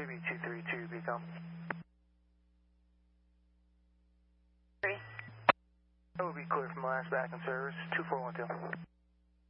BB232, become. 3. That would be clear from last back in service, 2412.